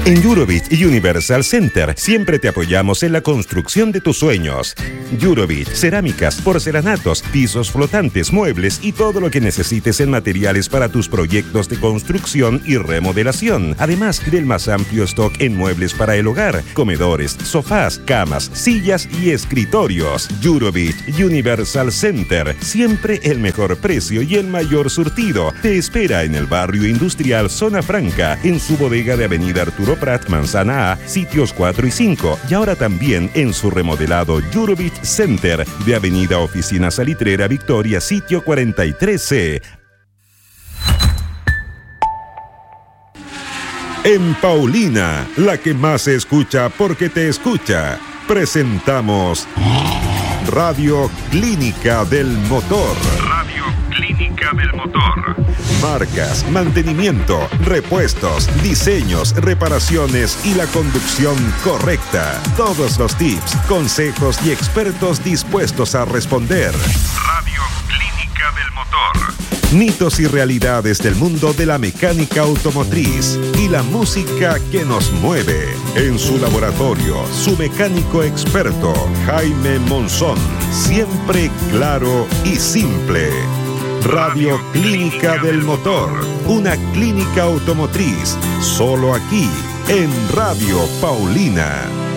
En Eurovit Universal Center siempre te apoyamos en la construcción de tus sueños. Eurovit, cerámicas, porcelanatos, pisos flotantes, muebles y todo lo que necesites en materiales para tus proyectos de construcción y remodelación. Además del más amplio stock en muebles para el hogar, comedores, sofás, camas, sillas y escritorios. Eurovit Universal Center, siempre el mejor precio y el mayor surtido. Te espera en el barrio industrial Zona Franca, en su bodega de Avenida Arturo Prat, Manzana A, sitios 4 y 5, y ahora también en su remodelado Eurovit Center de Avenida Oficina Salitrera Victoria, sitio 43C. En Paulina, la que más se escucha porque te escucha, presentamos Radio Clínica del Motor. Radio Clínica del Motor. Marcas, mantenimiento, repuestos, diseños, reparaciones y la conducción correcta. Todos los tips, consejos y expertos dispuestos a responder. Radio Clínica del Motor. Mitos y realidades del mundo de la mecánica automotriz y la música que nos mueve. En su laboratorio, su mecánico experto, Jaime Monzón. Siempre claro y simple. Radio Clínica del Motor. Una clínica automotriz. Solo aquí, en Radio Paulina.